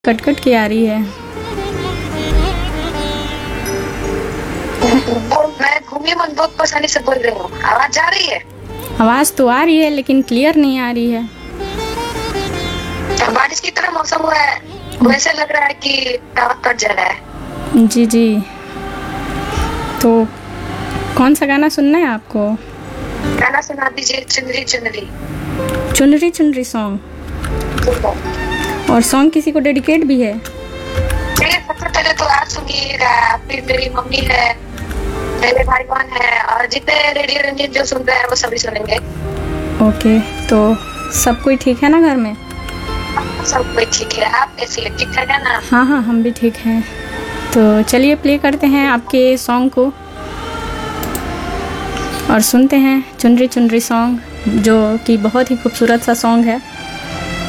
Cut cut के आ रही है। मैं भूमि मनबोध पसानी से बोल रही हूँ। आवाज जा रही है? आवाज़ तो आ रही है लेकिन क्लियर नहीं आ रही है। तो बारिश की तरह मौसम हुआ है, वैसे लग रहा है कि टावर कट जा रहा है। जी जी। तो कौन सा गाना सुनना है आपको? गाना सुना दीजिए, चुनरी चुनरी। चुनरी चुनरी सॉन्ग। और सॉन्ग किसी को डेडिकेट भी है? सबसे पहले तो आप सुनिएगा, फिर मेरी मम्मी है, मेरे भाई बहन है, और जितने रेडियो रंजीत जो सुन रहे हैं वो सभी सुनेंगे। ओके, तो सब कोई ठीक है ना घर में? सब कोई ठीक है। आप कैसी है? ठीक है ना? हाँ हाँ, हम भी ठीक हैं। तो चलिए प्ले करते हैं आपके सॉन्ग को और सुनते हैं चुनरी चुनरी सॉन्ग, जो कि बहुत ही खूबसूरत सा सॉन्ग है।